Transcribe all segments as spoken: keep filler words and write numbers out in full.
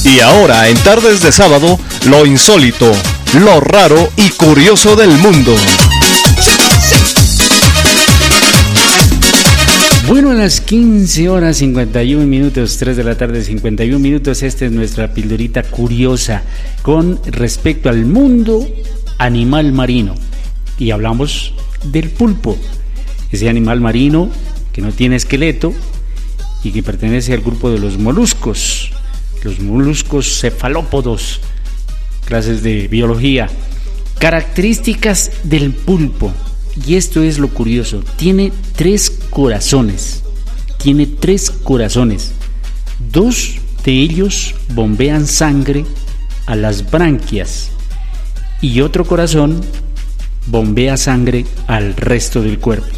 Y ahora, en Tardes de Sábado, lo insólito, lo raro y curioso del mundo. Bueno, a las quince horas cincuenta y un minutos, tres de la tarde, cincuenta y un minutos, esta es nuestra pildorita curiosa con respecto al mundo animal marino. Y hablamos del pulpo, ese animal marino que no tiene esqueleto y que pertenece al grupo de los moluscos, los moluscos cefalópodos, clases de biología. Características del pulpo, y esto es lo curioso, tiene tres corazones, tiene tres corazones, dos de ellos bombean sangre a las branquias y otro corazón bombea sangre al resto del cuerpo.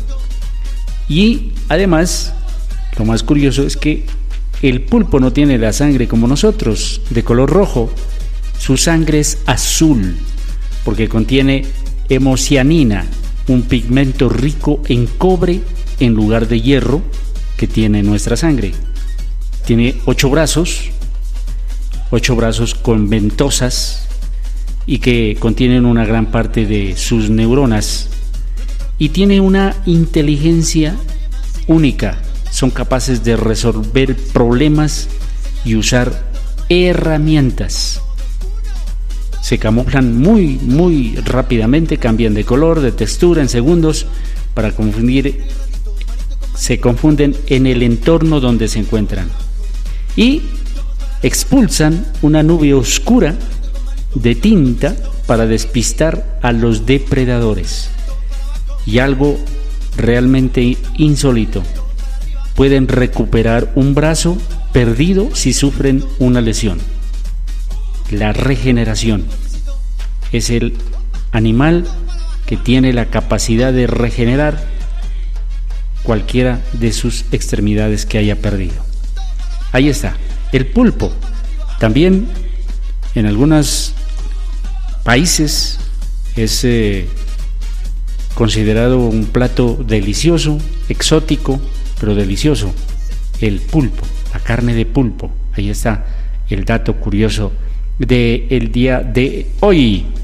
Y además, lo más curioso es que el pulpo no tiene la sangre como nosotros, de color rojo. Su sangre es azul, porque contiene hemocianina, un pigmento rico en cobre en lugar de hierro que tiene nuestra sangre. Tiene ocho brazos, ocho brazos con ventosas y que contienen una gran parte de sus neuronas. Y tiene una inteligencia única. Son capaces de resolver problemas y usar herramientas. Se camuflan muy, muy rápidamente, cambian de color, de textura en segundos para confundir, se confunden en el entorno donde se encuentran. Y expulsan una nube oscura de tinta para despistar a los depredadores. Y algo realmente insólito, pueden recuperar un brazo perdido si sufren una lesión. La regeneración es el animal que tiene la capacidad de regenerar cualquiera de sus extremidades que haya perdido. Ahí está, el pulpo. También en algunos países es eh, considerado un plato delicioso, exótico, pero delicioso, el pulpo, la carne de pulpo. Ahí está el dato curioso del día de hoy.